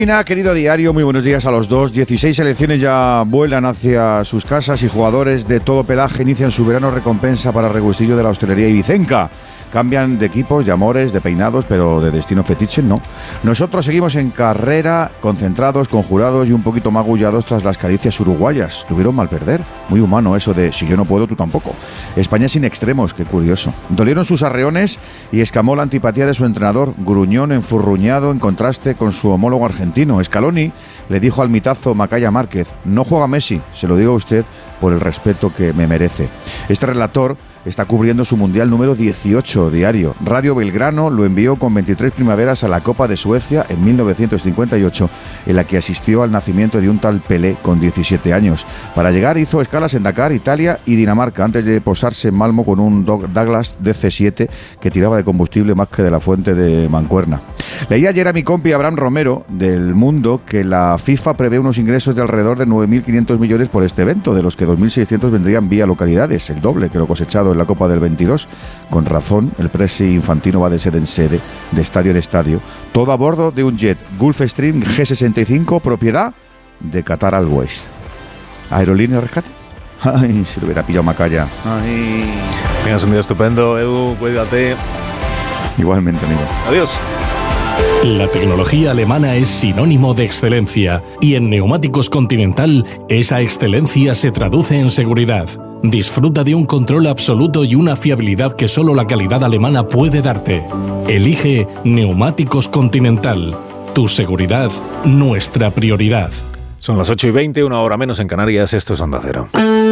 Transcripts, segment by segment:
Querido diario, muy buenos días a los dos. 16 selecciones ya vuelan hacia sus casas y jugadores de todo pelaje inician su verano recompensa para regustillo de la hostelería ibicenca. Cambian de equipos, de amores, de peinados, pero de destino fetiche no. Nosotros seguimos en carrera, concentrados, conjurados y un poquito magullados tras las caricias uruguayas. Tuvieron mal perder. Muy humano eso de si yo no puedo, tú tampoco. España sin extremos, qué curioso. Dolieron sus arreones y escamó la antipatía de su entrenador, gruñón, enfurruñado, en contraste con su homólogo argentino. Scaloni le dijo al mitazo Macaya Márquez: no juega Messi, se lo digo a usted por el respeto que me merece. Este relator está cubriendo su Mundial número 18 diario. Radio Belgrano lo envió con 23 primaveras a la Copa de Suecia en 1958, en la que asistió al nacimiento de un tal Pelé con 17 años. Para llegar hizo escalas en Dakar, Italia y Dinamarca, antes de posarse en Malmo con un Douglas DC-7 que tiraba de combustible más que de la fuente de Mancuerna. Leí ayer a mi compi Abraham Romero del Mundo que la FIFA prevé unos ingresos de alrededor de 9.500 millones por este evento, de los que 2.600 vendrían vía localidades, el doble que lo cosechado en la Copa del 22. Con razón, el Presi Infantino va de sede en sede, de estadio en estadio, todo a bordo de un jet Gulfstream G65, propiedad de Qatar Airways. ¿Aerolínea de rescate? Ay, si lo hubiera pillado Macaya. Ay. Tengas un día estupendo, Edu, cuídate. Igualmente, amigo. Adiós. La tecnología alemana es sinónimo de excelencia y en Neumáticos Continental esa excelencia se traduce en seguridad. Disfruta de un control absoluto y una fiabilidad que solo la calidad alemana puede darte. Elige Neumáticos Continental. Tu seguridad, nuestra prioridad. Son las 8:20, una hora menos en Canarias. Esto es Onda Cero.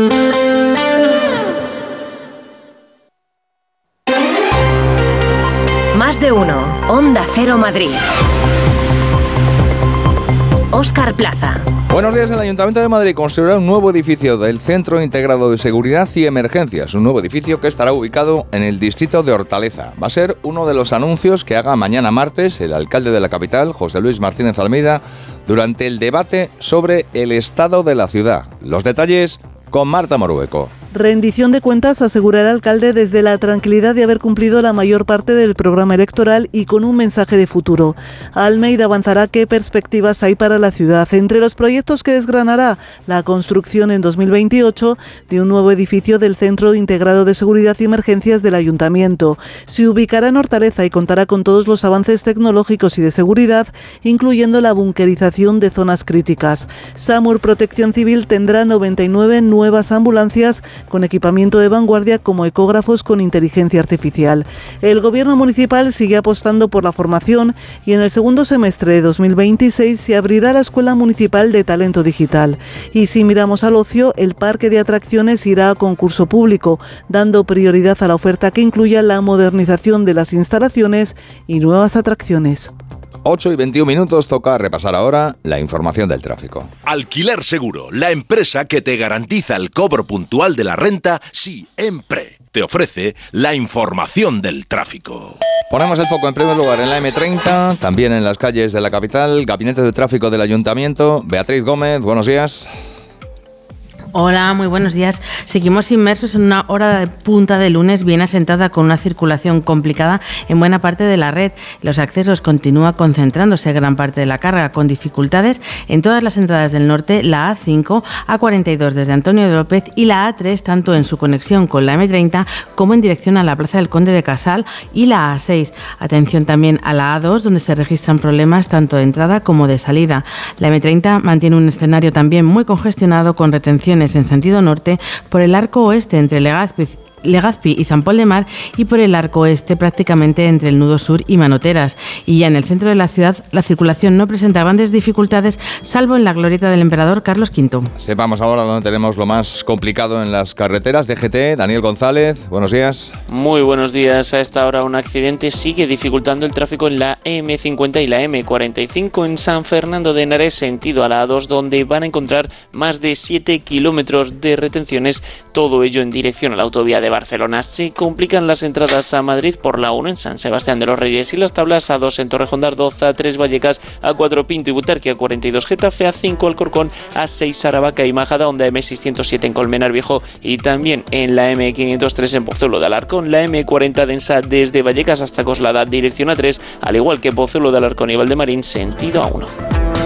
Más de uno. Onda Cero Madrid. Óscar Plaza. Buenos días. El Ayuntamiento de Madrid construirá un nuevo edificio del Centro Integrado de Seguridad y Emergencias. Un nuevo edificio que estará ubicado en el distrito de Hortaleza. Va a ser uno de los anuncios que haga mañana martes el alcalde de la capital, José Luis Martínez Almeida, durante el debate sobre el estado de la ciudad. Los detalles con Marta Morueco. Rendición de cuentas, asegura el alcalde, desde la tranquilidad de haber cumplido la mayor parte del programa electoral y con un mensaje de futuro. Almeida avanzará qué perspectivas hay para la ciudad. Entre los proyectos que desgranará, la construcción en 2028 de un nuevo edificio del Centro Integrado de Seguridad y Emergencias del Ayuntamiento. Se ubicará en Hortaleza y contará con todos los avances tecnológicos y de seguridad, incluyendo la bunkerización de zonas críticas. SAMUR Protección Civil tendrá 99 nuevas ambulancias con equipamiento de vanguardia como ecógrafos con inteligencia artificial. El gobierno municipal sigue apostando por la formación y en el segundo semestre de 2026 se abrirá la Escuela Municipal de Talento Digital. Y si miramos al ocio, el parque de atracciones irá a concurso público, dando prioridad a la oferta que incluya la modernización de las instalaciones y nuevas atracciones. 8:21, toca repasar ahora la información del tráfico. Alquiler Seguro, la empresa que te garantiza el cobro puntual de la renta siempre. Te ofrece la información del tráfico. Ponemos el foco en primer lugar en la M30, también en las calles de la capital. Gabinete de Tráfico del Ayuntamiento. Beatriz Gómez, buenos días. Hola, muy buenos días. Seguimos inmersos en una hora de punta de lunes bien asentada con una circulación complicada en buena parte de la red. Los accesos continúa concentrándose gran parte de la carga con dificultades en todas las entradas del norte, la A5, A42 desde Antonio de López y la A3 tanto en su conexión con la M30 como en dirección a la Plaza del Conde de Casal y la A6. Atención también a la A2 donde se registran problemas tanto de entrada como de salida. La M30 mantiene un escenario también muy congestionado con retenciones en sentido norte por el arco oeste entre Legazpi y San Pol de Mar y por el arco oeste prácticamente entre el nudo sur y Manoteras. Y ya en el centro de la ciudad la circulación no presenta grandes dificultades salvo en la glorieta del Emperador Carlos V. Sepamos ahora dónde tenemos lo más complicado en las carreteras. DGT, Daniel González, buenos días. Muy buenos días. A esta hora un accidente sigue dificultando el tráfico en la M50 y la M45 en San Fernando de Henares sentido a la A2 donde van a encontrar más de 7 kilómetros de retenciones, todo ello en dirección a la autovía de Barcelona. Se complican las entradas a Madrid por la 1 en San Sebastián de los Reyes y las tablas A2 en Torrejón de Ardoz, A3 Vallecas, A4 Pinto y Butarque, A42 Getafe, A5 Alcorcón, A6 Aravaca y Majada, Honda M607 en Colmenar Viejo y también en la M503 en Pozuelo de Alarcón, la M40 densa desde Vallecas hasta Coslada, dirección A3, al igual que Pozuelo de Alarcón y Valdemarín, sentido A1.